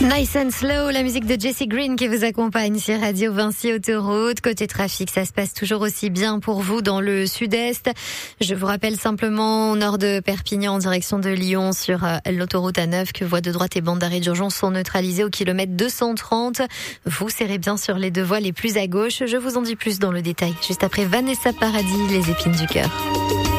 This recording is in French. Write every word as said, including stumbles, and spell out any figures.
Nice and Slow, la musique de Jessie Green qui vous accompagne sur Radio Vinci Autoroute. Côté trafic, ça se passe toujours aussi bien pour vous dans le sud-est. Je vous rappelle simplement au nord de Perpignan en direction de Lyon sur l'autoroute A neuf que voies de droite et bandes d'arrêt d'urgence sont neutralisées au kilomètre deux cent trente. Vous serrez bien sur les deux voies les plus à gauche. Je vous en dis plus dans le détail juste après Vanessa Paradis, Les épines du cœur.